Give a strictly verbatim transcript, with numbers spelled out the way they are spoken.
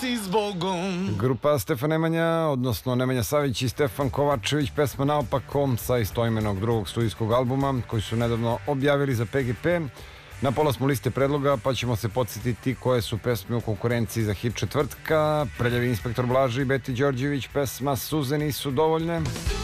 si zbogom. Grupa Stefan Nemanja, odnosno Nemanja Savić i Stefan Kovačević, pesma Naopako sa istoimenog drugog studijskog albuma koji su nedavno objavili za P G P. Na pola smo liste predloga, pa ćemo se podsjetiti koje su pesme u konkurenciji za hit četvrtka. Preljavi inspektor Blaži i Beti Đorđević, pesma Suze nisu dovoljne.